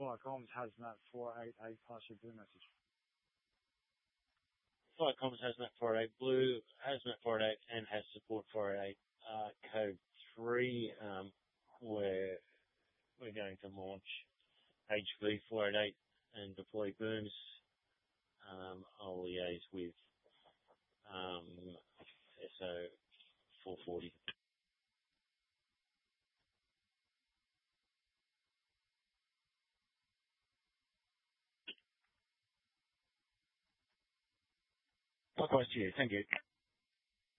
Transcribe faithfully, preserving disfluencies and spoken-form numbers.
Flight Comms Hazmat four eight eight, pass your blue message. Flight Comms Hazmat four eight eight, blue, Hazmat four eight eight, and has support four eight eight, uh, code three, um, where we're going to launch H V four eight eight and deploy booms. Um, I'll liaise with, um, S O four forty. Likewise to you. Thank you.